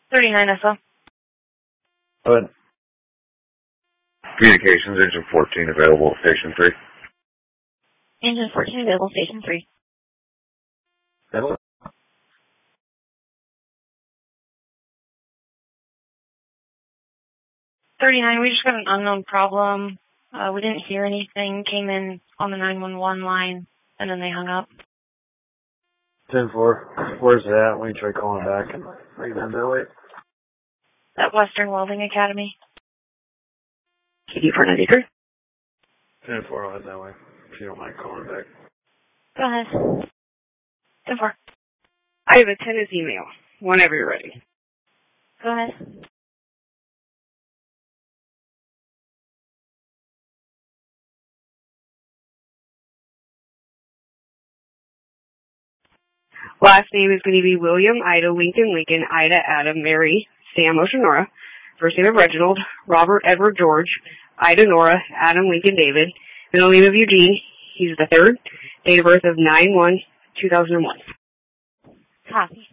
39 SO. Go ahead. Communications, engine 14 available at station 3. Engine 14 available, station 3. Hello? 39, we just got an unknown problem. We didn't hear anything, came in on the 911 line, and then they hung up. 10-4. Where's it at? Let me try calling back and leave them that way. At Western Welding Academy. KD 493. 10-4, I'll head that way. If you don't mind calling back. Go ahead. 10-4. I have a tennis email. Whenever you're ready. Go ahead. Last name is going to be William, Ida, Lincoln, Lincoln, Ida, Adam, Mary, Sam, Ocean, Nora. First name of Reginald, Robert, Edward, George, Ida, Nora, Adam, Lincoln, David. Middle name of Eugene. He's the 3rd. Date of birth of 9/1/2001. Copy.